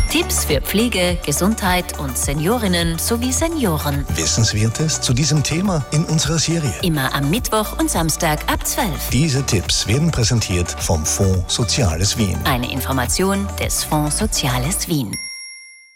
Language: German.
Tipps für Pflege, Gesundheit und Seniorinnen sowie Senioren. Wissenswertes zu diesem Thema in unserer Serie. Immer am Mittwoch und Samstag ab 12. Diese Tipps werden präsentiert vom Fonds Soziales Wien. Eine Information des Fonds Soziales Wien.